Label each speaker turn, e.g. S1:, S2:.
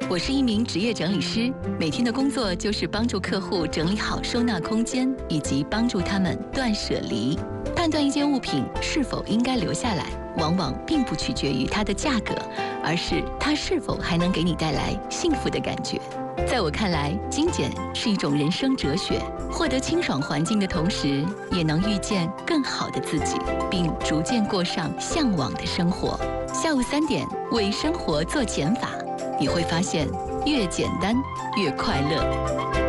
S1: 我是一名职业整理师，每天的工作就是帮助客户整理好收纳空间，以及帮助他们断舍离。判断一件物品是否应该留下来，往往并不取决于它的价格，而是它是否还能给你带来幸福的感觉。在我看来，精简是一种人生哲学，获得清爽环境的同时，也能遇见更好的自己，并逐渐过上向往的生活。下午3点，为生活做减法，你会发现越简单越快乐。